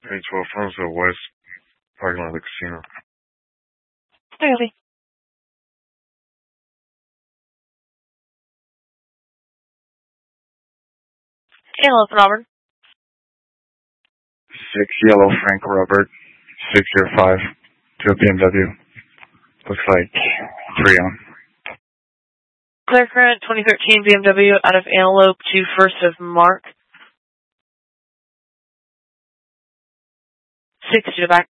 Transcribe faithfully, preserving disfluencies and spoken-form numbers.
Hey, twelve, Farmsville West, parking lot of the casino. Really? Hello, Robert. Six yellow Frank Robert, six zero five, to a B M W. Looks like three on. Clear current twenty thirteen B M W out of Antelope to First of Mark. Six to the back.